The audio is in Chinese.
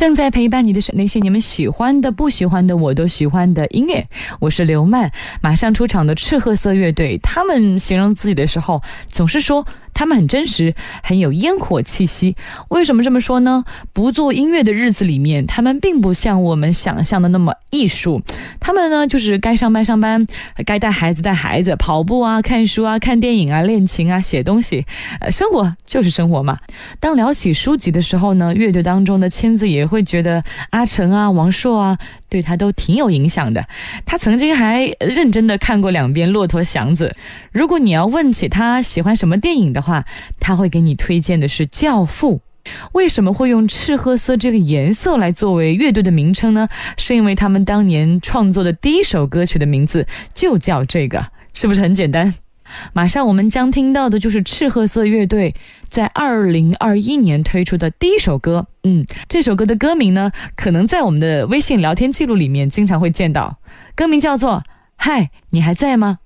正在陪伴你的是那些你们喜欢的不喜欢的我都喜欢的音乐，我是刘曼。马上出场的赤褐色乐队，他们形容自己的时候总是说他们很真实，很有烟火气息。为什么这么说呢？不做音乐的日子里面，他们并不像我们想象的那么艺术。他们呢，就是该上班上班，该带孩子带孩子，跑步啊，看书啊，看电影啊，练琴啊，写东西，生活就是生活嘛。当聊起书籍的时候呢，乐队当中的签字也会觉得阿成啊、王朔啊对他都挺有影响的。他曾经还认真的看过2遍《骆驼祥子》。如果你要问起他喜欢什么电影的话，他会给你推荐的是《教父》。为什么会用赤褐色这个颜色来作为乐队的名称呢？是因为他们当年创作的第一首歌曲的名字就叫这个，是不是很简单？马上我们将听到的就是赤褐色乐队在2021年推出的第一首歌。这首歌的歌名呢，可能在我们的微信聊天记录里面经常会见到，歌名叫做《嗨，你还在吗》。